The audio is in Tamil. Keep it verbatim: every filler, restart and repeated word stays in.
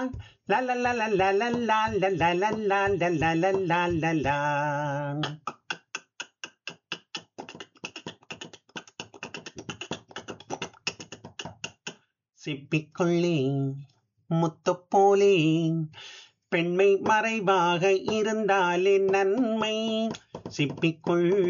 லா லா லா லா லா லா லா லா லா லா லா லா லா லா லா லா லா. சிப்பிக்குள்ளே முத்துப்போலே பெண்மை மறைவாக இருந்தாலே நன்மை. சிப்பிக்குள்